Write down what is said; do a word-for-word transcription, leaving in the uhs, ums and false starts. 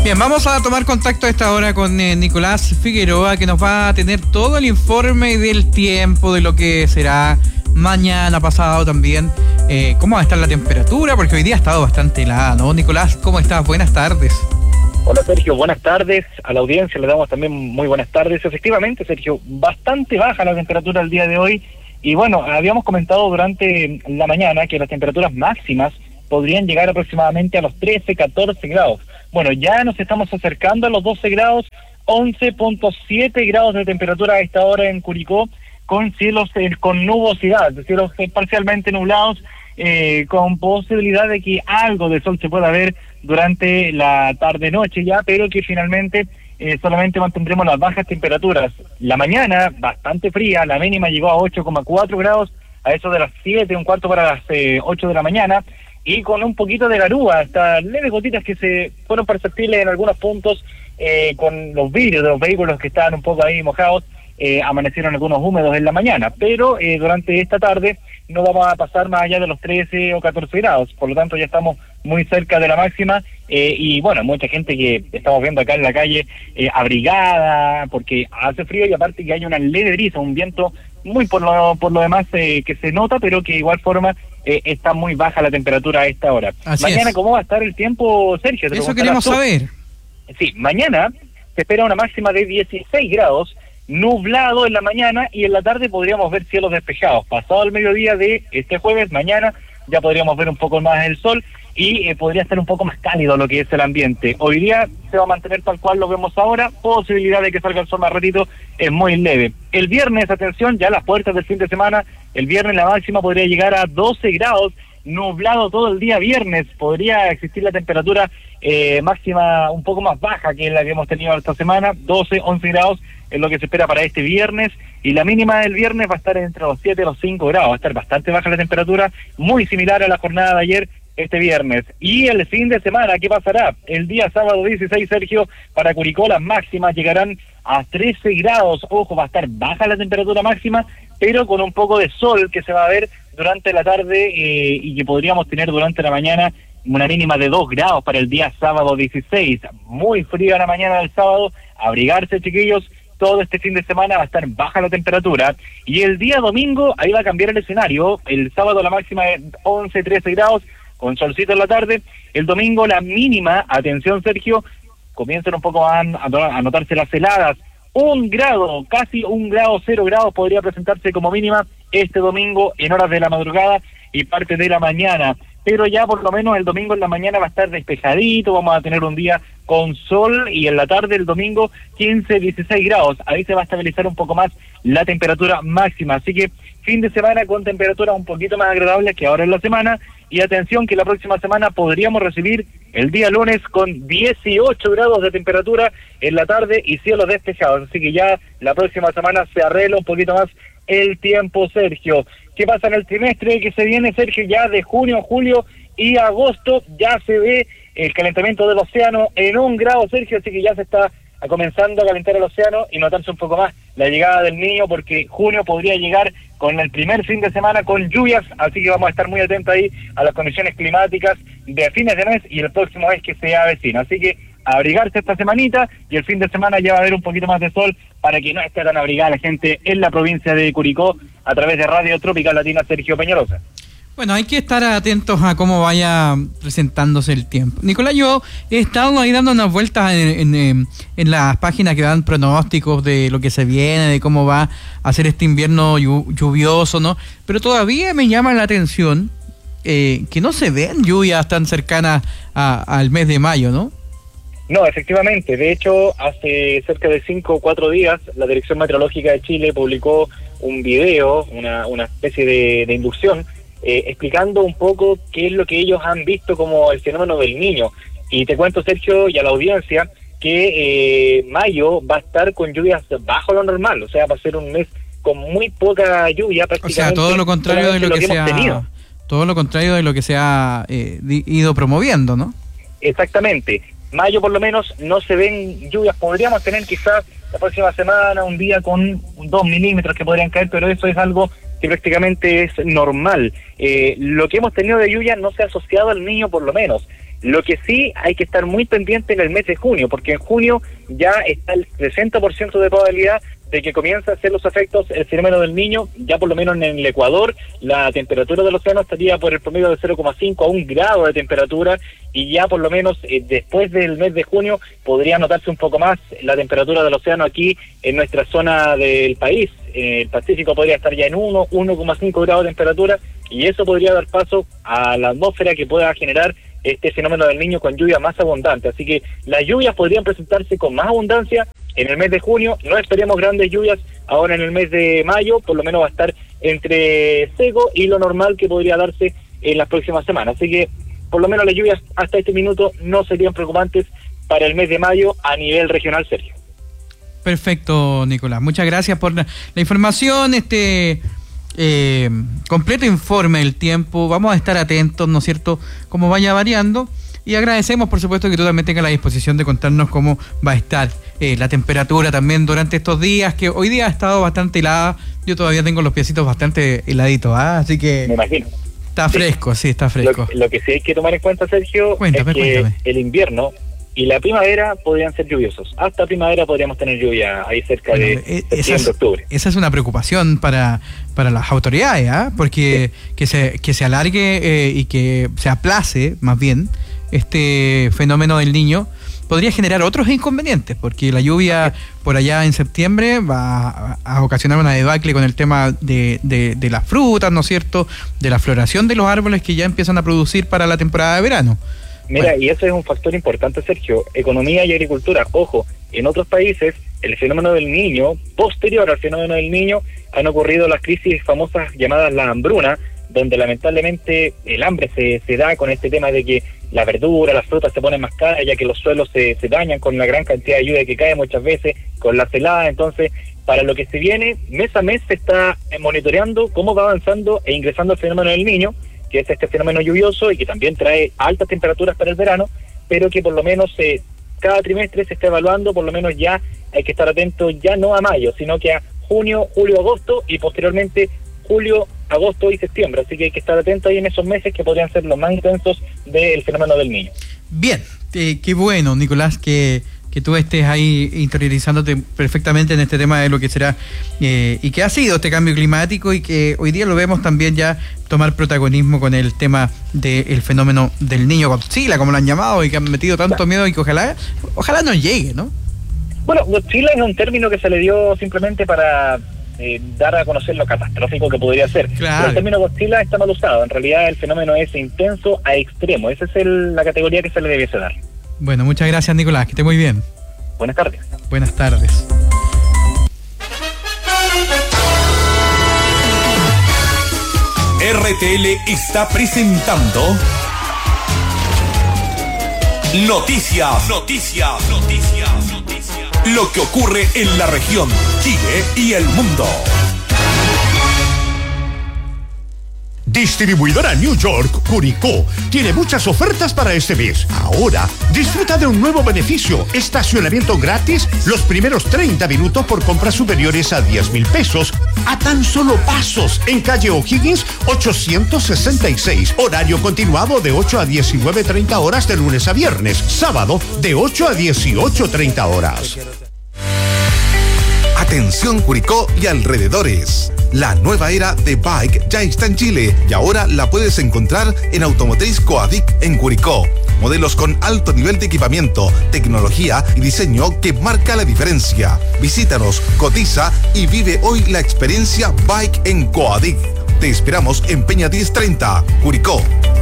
Bien, vamos a tomar contacto a esta hora con eh, Nicolás Figueroa, que nos va a tener todo el informe del tiempo, de lo que será mañana, pasado también, eh, cómo va a estar la temperatura, porque hoy día ha estado bastante helada, ¿no? Nicolás, ¿cómo estás? Buenas tardes. Hola Sergio, buenas tardes. A la audiencia le damos también muy buenas tardes. Efectivamente, Sergio, bastante baja la temperatura el día de hoy. Y bueno, habíamos comentado durante la mañana que las temperaturas máximas podrían llegar aproximadamente a los trece, catorce grados. Bueno, ya nos estamos acercando a los doce grados, once punto siete grados de temperatura a esta hora en Curicó, con cielos eh, con nubosidad, cielos eh, parcialmente nublados, eh, con posibilidad de que algo de sol se pueda ver durante la tarde-noche ya, pero que finalmente eh, solamente mantendremos las bajas temperaturas. La mañana, bastante fría, la mínima llegó a ocho coma cuatro grados, a eso de las siete, un cuarto para las eh, ocho de la mañana, y con un poquito de garúa, hasta leves gotitas que se fueron perceptibles en algunos puntos, eh, con los vidrios de los vehículos que estaban un poco ahí mojados. Eh, amanecieron algunos húmedos en la mañana, pero eh, durante esta tarde no vamos a pasar más allá de los trece o catorce grados, por lo tanto ya estamos muy cerca de la máxima, eh, y bueno, mucha gente que estamos viendo acá en la calle eh, abrigada, porque hace frío y aparte que hay una leve brisa, un viento muy por lo, por lo demás eh, que se nota, pero que de igual forma eh, está muy baja la temperatura a esta hora. Así mañana, es. ¿Cómo va a estar el tiempo, Sergio? Eso queremos saber. Sí, mañana se espera una máxima de dieciséis grados, nublado en la mañana, y en la tarde podríamos ver cielos despejados. Pasado el mediodía de este jueves, mañana ya podríamos ver un poco más el sol y eh, podría estar un poco más cálido lo que es el ambiente. Hoy día se va a mantener tal cual lo vemos ahora, posibilidad de que salga el sol más ratito es muy leve. El viernes, atención, ya a las puertas del fin de semana, el viernes la máxima podría llegar a doce grados, nublado todo el día viernes, podría existir la temperatura eh, máxima un poco más baja que la que hemos tenido esta semana, doce, once grados es lo que se espera para este viernes, y la mínima del viernes va a estar entre los siete y los cinco grados, va a estar bastante baja la temperatura, muy similar a la jornada de ayer, este viernes. Y el fin de semana, ¿qué pasará? El día sábado dieciséis, Sergio, para Curicó las máximas llegarán a trece grados, ojo, va a estar baja la temperatura máxima, pero con un poco de sol que se va a ver durante la tarde eh, y que podríamos tener durante la mañana una mínima de dos grados para el día sábado dieciséis, muy frío la mañana del sábado, abrigarse chiquillos, todo este fin de semana va a estar baja la temperatura, y el día domingo ahí va a cambiar el escenario, el sábado la máxima es once, trece grados, con solcito en la tarde, el domingo la mínima, atención Sergio, comienzan un poco a, a notarse las heladas, un grado, casi un grado, cero grados podría presentarse como mínima este domingo en horas de la madrugada y parte de la mañana, pero ya por lo menos el domingo en la mañana va a estar despejadito, vamos a tener un día con sol, y en la tarde el domingo quince, dieciséis grados, ahí se va a estabilizar un poco más la temperatura máxima, así que fin de semana con temperaturas un poquito más agradables que ahora en la semana, y atención que la próxima semana podríamos recibir el día lunes con dieciocho grados de temperatura en la tarde y cielos despejados, así que ya la próxima semana se arregla un poquito más el tiempo, Sergio. ¿Qué pasa en el trimestre que se viene, Sergio? Ya de junio, julio y agosto ya se ve el calentamiento del océano en un grado, Sergio, así que ya se está comenzando a calentar el océano y notarse un poco más la llegada del Niño, porque junio podría llegar con el primer fin de semana con lluvias, así que vamos a estar muy atentos ahí a las condiciones climáticas de fines de mes y el próximo mes que se avecina, así que abrigarse esta semanita, y el fin de semana ya va a haber un poquito más de sol para que no esté tan abrigada la gente en la provincia de Curicó a través de Radio Tropical Latina. Sergio Peñalosa. Bueno, hay que estar atentos a cómo vaya presentándose el tiempo. Nicolás, yo he estado ahí dando unas vueltas en, en, en las páginas que dan pronósticos de lo que se viene, de cómo va a ser este invierno lluvioso, ¿no? Pero todavía me llama la atención eh, que no se ven lluvias tan cercanas a, al mes de mayo, ¿no? No, efectivamente. De hecho, hace cerca de cinco o cuatro días, la Dirección Meteorológica de Chile publicó un video, una, una especie de, de inducción, Eh, explicando un poco qué es lo que ellos han visto como el fenómeno del Niño. Y te cuento, Sergio, y a la audiencia, que eh, mayo va a estar con lluvias bajo lo normal, o sea, va a ser un mes con muy poca lluvia prácticamente. O sea, todo lo contrario de lo, lo que, que se ha, todo lo contrario de lo que se ha eh, ido promoviendo, ¿no? Exactamente. Mayo por lo menos no se ven lluvias, podríamos tener quizás la próxima semana un día con dos milímetros que podrían caer, pero eso es algo que prácticamente es normal. Eh, lo que hemos tenido de lluvia no se ha asociado al Niño por lo menos. Lo que sí hay que estar muy pendiente en el mes de junio, porque en junio ya está el sesenta por ciento de probabilidad de que comience a hacer los efectos el fenómeno del Niño. Ya por lo menos en el Ecuador la temperatura del océano estaría por el promedio de cero coma cinco a un grado de temperatura, y ya por lo menos eh, después del mes de junio podría notarse un poco más la temperatura del océano aquí en nuestra zona del país. Eh, el Pacífico podría estar ya en uno, uno coma cinco grados de temperatura, y eso podría dar paso a la atmósfera que pueda generar este fenómeno del Niño con lluvia más abundante. Así que las lluvias podrían presentarse con más abundancia en el mes de junio. No esperemos grandes lluvias ahora en el mes de mayo, por lo menos va a estar entre seco y lo normal que podría darse en las próximas semanas. Así que por lo menos las lluvias hasta este minuto no serían preocupantes para el mes de mayo a nivel regional, Sergio. Perfecto, Nicolás. Muchas gracias por la, la información, este eh, completo informe del tiempo. Vamos a estar atentos, ¿no es cierto?, cómo vaya variando. Y agradecemos, por supuesto, que tú también tengas la disposición de contarnos cómo va a estar eh, la temperatura también durante estos días, que hoy día ha estado bastante helada. Yo todavía tengo los piecitos bastante heladitos, ¿ah? Así que... Me imagino. Está fresco, sí, sí está fresco. Lo, lo que sí hay que tomar en cuenta, Sergio, cuéntame, es que cuéntame. el invierno y la primavera podrían ser lluviosos. Hasta primavera podríamos tener lluvia ahí cerca bueno, de eh, septiembre, octubre. Esa es una preocupación para, para las autoridades, ¿ah? ¿eh? Porque sí. que se que se alargue eh, y que se aplace, más bien, este fenómeno del Niño podría generar otros inconvenientes, porque la lluvia por allá en septiembre va a, a ocasionar una debacle con el tema de, de, de las frutas, ¿no es cierto?, de la floración de los árboles que ya empiezan a producir para la temporada de verano. Mira, bueno. Y eso es un factor importante, Sergio. Economía y agricultura. Ojo, en otros países, el fenómeno del Niño, posterior al fenómeno del Niño, han ocurrido las crisis famosas llamadas la hambruna, donde lamentablemente el hambre se, se da con este tema de que la verdura, las frutas se ponen más caras, ya que los suelos se, se dañan con la gran cantidad de lluvia que cae muchas veces, con la helada. Entonces, para lo que se viene, mes a mes se está monitoreando cómo va avanzando e ingresando el fenómeno del Niño, que es este fenómeno lluvioso y que también trae altas temperaturas para el verano, pero que por lo menos eh, cada trimestre se está evaluando. Por lo menos ya hay que estar atento ya no a mayo, sino que a junio, julio, agosto y posteriormente julio, agosto y septiembre. Así que hay que estar atento ahí en esos meses que podrían ser los más intensos del fenómeno del Niño. Bien, eh, qué bueno, Nicolás, que, que tú estés ahí interiorizándote perfectamente en este tema de lo que será eh, y que ha sido este cambio climático, y que hoy día lo vemos también ya tomar protagonismo con el tema del fenómeno del Niño Godzilla, como lo han llamado, y que han metido tanto claro. miedo, y que ojalá ojalá no llegue, ¿no? Bueno, Godzilla es un término que se le dio simplemente para eh, dar a conocer lo catastrófico que podría ser. Claro. Pero el término Godzilla está mal usado. En realidad el fenómeno es intenso a extremo. Esa es el, la categoría que se le debiese dar. Bueno, muchas gracias, Nicolás, que esté muy bien. Buenas tardes. Buenas tardes. R T L está presentando Noticias, Noticias, Noticias, Noticias. Lo que ocurre en la región, Chile y el mundo. Distribuidora New York, Curicó, tiene muchas ofertas para este mes. Ahora, disfruta de un nuevo beneficio: estacionamiento gratis los primeros treinta minutos por compras superiores a diez mil pesos, a tan solo pasos, en calle O'Higgins ochocientos sesenta y seis. Horario continuado de ocho a diecinueve treinta horas de lunes a viernes. Sábado de ocho a dieciocho treinta horas. Atención Curicó y alrededores. La nueva era de Bike ya está en Chile y ahora la puedes encontrar en Automotriz Coadic en Curicó. Modelos con alto nivel de equipamiento, tecnología y diseño que marca la diferencia. Visítanos, cotiza y vive hoy la experiencia Bike en Coadic. Te esperamos en Peña diez treinta, Curicó.